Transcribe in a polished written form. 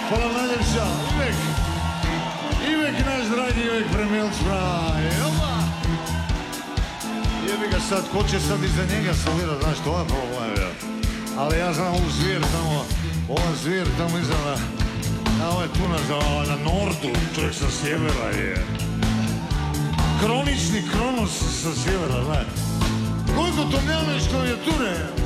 Hvala najljepša, Ivek naš dragi Ivek Premijelc, jebi ga sad, ko će sad iza njega solirat, znaš, to je problem, ja. Ali ja znam ovu zvijer tamo, ova zvijer tamo iza ovaj tu na nordu, čovjek sa sjevera je. Kronični Kronos sa sjevera, znaš. Koliko to nemaš klavijature,